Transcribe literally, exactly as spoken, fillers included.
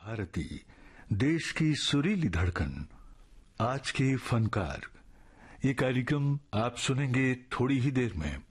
भारती, देश की सुरीली धड़कन, आज के फनकार। ये कार्यक्रम आप सुनेंगे थोड़ी ही देर में।